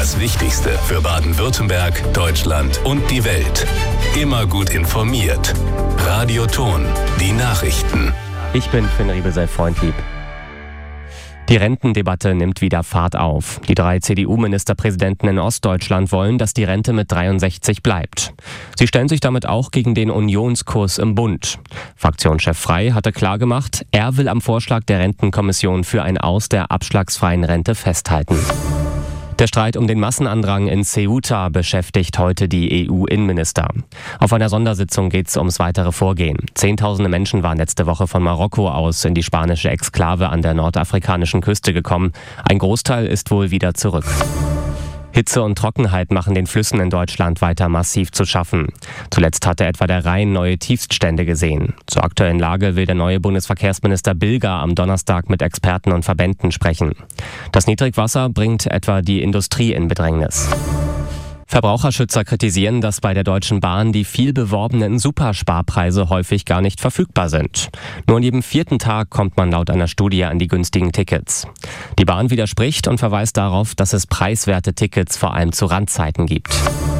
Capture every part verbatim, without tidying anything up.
Das Wichtigste für Baden-Württemberg, Deutschland und die Welt. Immer gut informiert. Radio Thon, die Nachrichten. Ich bin Finn Riebesell-Freundlieb. Die Rentendebatte nimmt wieder Fahrt auf. Die drei C D U-Ministerpräsidenten in Ostdeutschland wollen, dass die Rente mit dreiundsechzig bleibt. Sie stellen sich damit auch gegen den Unionskurs im Bund. Fraktionschef Frey hatte klargemacht, er will am Vorschlag der Rentenkommission für ein Aus der abschlagsfreien Rente festhalten. Der Streit um den Massenandrang in Ceuta beschäftigt heute die E U-Innenminister. Auf einer Sondersitzung geht es ums weitere Vorgehen. Zehntausende Menschen waren letzte Woche von Marokko aus in die spanische Exklave an der nordafrikanischen Küste gekommen. Ein Großteil ist wohl wieder zurück. Hitze und Trockenheit machen den Flüssen in Deutschland weiter massiv zu schaffen. Zuletzt hatte etwa der Rhein neue Tiefststände gesehen. Zur aktuellen Lage will der neue Bundesverkehrsminister Bilger am Donnerstag mit Experten und Verbänden sprechen. Das Niedrigwasser bringt etwa die Industrie in Bedrängnis. Verbraucherschützer kritisieren, dass bei der Deutschen Bahn die viel beworbenen Supersparpreise häufig gar nicht verfügbar sind. Nur an jedem vierten Tag kommt man laut einer Studie an die günstigen Tickets. Die Bahn widerspricht und verweist darauf, dass es preiswerte Tickets vor allem zu Randzeiten gibt.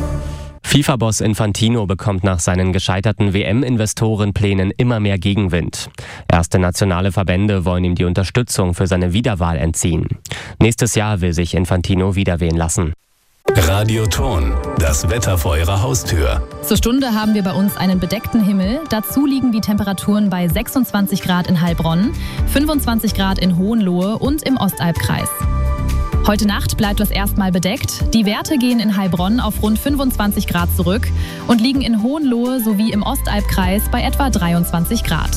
FIFA-Boss Infantino bekommt nach seinen gescheiterten W M-Investorenplänen immer mehr Gegenwind. Erste nationale Verbände wollen ihm die Unterstützung für seine Wiederwahl entziehen. Nächstes Jahr will sich Infantino wiederwählen lassen. Radio Thon, das Wetter vor Ihrer Haustür. Zur Stunde haben wir bei uns einen bedeckten Himmel. Dazu liegen die Temperaturen bei sechsundzwanzig Grad in Heilbronn, fünfundzwanzig Grad in Hohenlohe und im Ostalbkreis. Heute Nacht bleibt es erstmal bedeckt. Die Werte gehen in Heilbronn auf rund fünfundzwanzig Grad zurück und liegen in Hohenlohe sowie im Ostalbkreis bei etwa dreiundzwanzig Grad.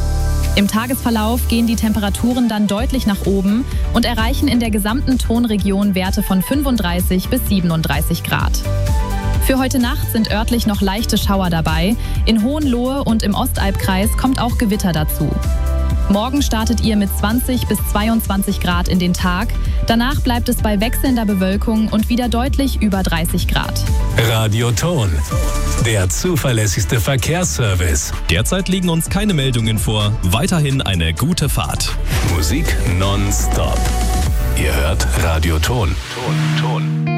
Im Tagesverlauf gehen die Temperaturen dann deutlich nach oben und erreichen in der gesamten Thonregion Werte von fünfunddreißig bis siebenunddreißig Grad. Für heute Nacht sind örtlich noch leichte Schauer dabei. In Hohenlohe und im Ostalbkreis kommt auch Gewitter dazu. Morgen startet ihr mit zwanzig bis zweiundzwanzig Grad in den Tag. Danach bleibt es bei wechselnder Bewölkung und wieder deutlich über dreißig Grad. Radio Thon, der zuverlässigste Verkehrsservice. Derzeit liegen uns keine Meldungen vor. Weiterhin eine gute Fahrt. Musik nonstop. Ihr hört Radio Thon. Ton, Ton.